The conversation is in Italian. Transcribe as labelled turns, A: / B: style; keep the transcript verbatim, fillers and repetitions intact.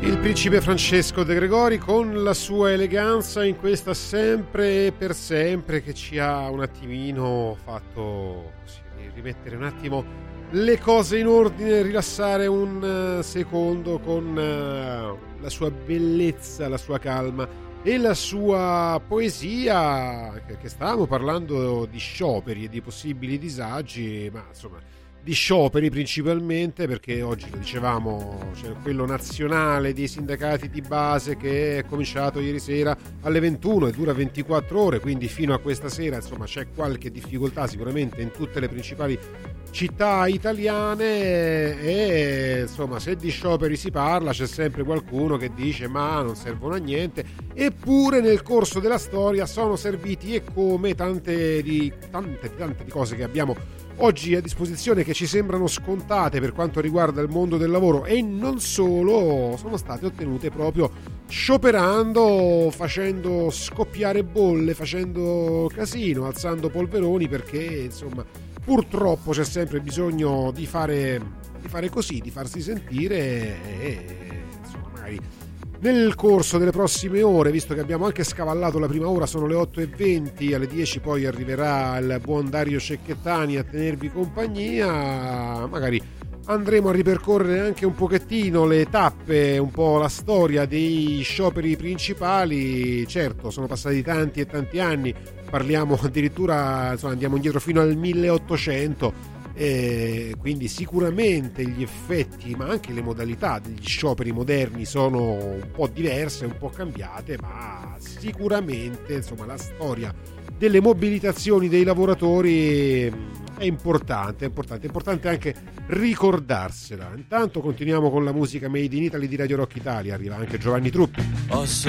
A: Il principe Francesco De Gregori con la sua eleganza in questa sempre e per sempre che ci ha un attimino fatto così, rimettere un attimo le cose in ordine, rilassare un secondo con la sua bellezza, la sua calma e la sua poesia, che stavamo parlando di scioperi e di possibili disagi, ma insomma di scioperi principalmente, perché oggi lo dicevamo c'è quello nazionale dei sindacati di base che è cominciato ieri sera alle ventuno e dura ventiquattro ore, quindi fino a questa sera insomma c'è qualche difficoltà sicuramente in tutte le principali città italiane e insomma se di scioperi si parla c'è sempre qualcuno che dice ma non servono a niente, eppure nel corso della storia sono serviti e come tante di tante tante di cose che abbiamo oggi a disposizione che ci sembrano scontate per quanto riguarda il mondo del lavoro e non solo, sono state ottenute proprio scioperando, facendo scoppiare bolle, facendo casino, alzando polveroni, perché insomma purtroppo c'è sempre bisogno di fare, di fare così, di farsi sentire e insomma magari nel corso delle prossime ore, visto che abbiamo anche scavallato la prima ora, sono le otto e venti, alle dieci poi arriverà il buon Dario Cecchettani a tenervi compagnia, magari andremo a ripercorrere anche un pochettino le tappe, un po' la storia dei scioperi principali. Certo, sono passati tanti e tanti anni, parliamo addirittura, insomma, andiamo indietro fino al milleottocento, e quindi sicuramente gli effetti ma anche le modalità degli scioperi moderni sono un po' diverse, un po' cambiate, ma sicuramente insomma la storia delle mobilitazioni dei lavoratori è importante, è importante, è importante anche ricordarsela. Intanto continuiamo con la musica Made in Italy di Radio Rock Italia, arriva anche Giovanni Truppi.
B: Ho